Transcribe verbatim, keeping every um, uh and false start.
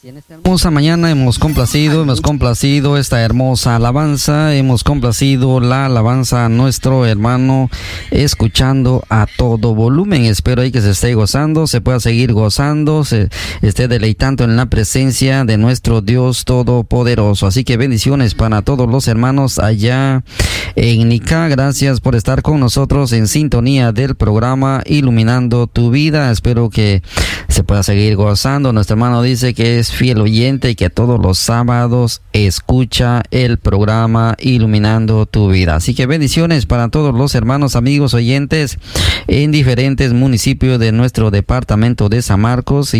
Y en esta hermosa mañana hemos complacido, hemos complacido esta hermosa alabanza, hemos complacido la alabanza a nuestro hermano escuchando a todo volumen. Espero ahí que se esté gozando, se pueda seguir gozando, se esté deleitando en la presencia de nuestro Dios Todopoderoso. Así que bendiciones para todos los hermanos allá en Nica. Gracias por estar con nosotros en sintonía del programa Iluminando tu Vida. Espero que se pueda seguir gozando. Nuestro hermano dice que es fiel oyente y que todos los sábados escucha el programa Iluminando tu Vida. Así que bendiciones para todos los hermanos, amigos oyentes en diferentes municipios de nuestro departamento de San Marcos.